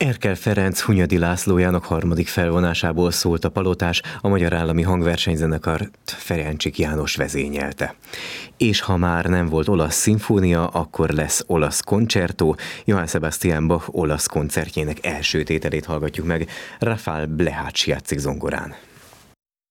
Erkel Ferenc Hunyadi Lászlójának harmadik felvonásából szólt a Palotás, a Magyar Állami Hangversenyzenekart Ferencsik János vezényelte. És ha már nem volt olasz szimfónia, akkor lesz olasz koncertó. Johann Sebastian Bach olasz koncertjének első tételét hallgatjuk meg. Rafał Blechacz játszik zongorán.